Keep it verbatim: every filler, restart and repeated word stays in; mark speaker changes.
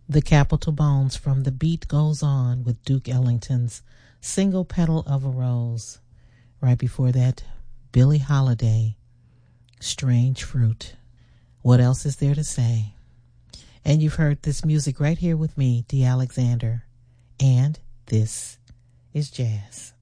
Speaker 1: The Capitol Bones from The Beat Goes On with Duke Ellington's Single Petal of a Rose. Right before that, Billie Holiday, Strange Fruit. What else is there to say? And you've heard this music right here with me, Dee Alexander. And this is jazz.